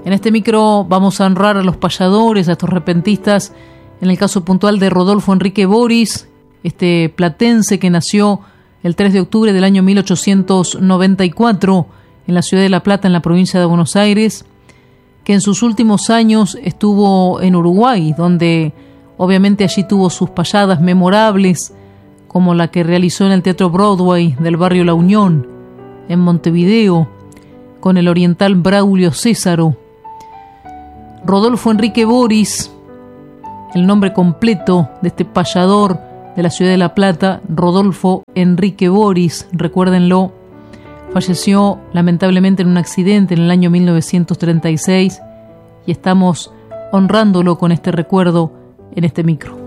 En este micro vamos a honrar a los payadores, a estos repentistas, en el caso puntual de Rodolfo Enrique Boris, este platense que nació el 3 de octubre del año 1894 en la ciudad de La Plata, en la provincia de Buenos Aires, que en sus últimos años estuvo en Uruguay, donde obviamente allí tuvo sus payadas memorables, como la que realizó en el Teatro Broadway del barrio La Unión, en Montevideo, con el oriental Braulio Césaro. Rodolfo Enrique Boris, el nombre completo de este payador de la ciudad de La Plata, Rodolfo Enrique Boris, recuérdenlo, falleció lamentablemente en un accidente en el año 1936 y estamos honrándolo con este recuerdo en este micro.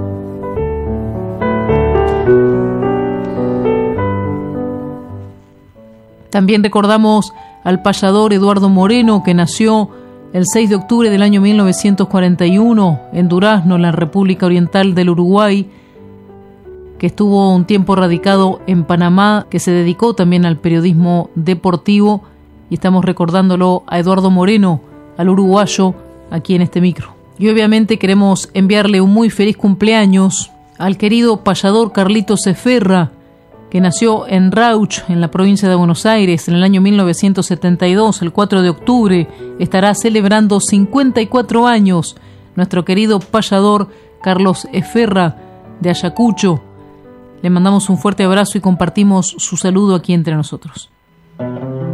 También recordamos al payador Eduardo Moreno, que nació el 6 de octubre del año 1941 en Durazno, en la República Oriental del Uruguay, que estuvo un tiempo radicado en Panamá, que se dedicó también al periodismo deportivo, y estamos recordándolo a Eduardo Moreno, al uruguayo, aquí en este micro. Y obviamente queremos enviarle un muy feliz cumpleaños al querido payador Carlitos Eferra, que nació en Rauch, en la provincia de Buenos Aires, en el año 1972, el 4 de octubre, estará celebrando 54 años nuestro querido payador Carlos Eferra de Ayacucho. Le mandamos un fuerte abrazo y compartimos su saludo aquí entre nosotros.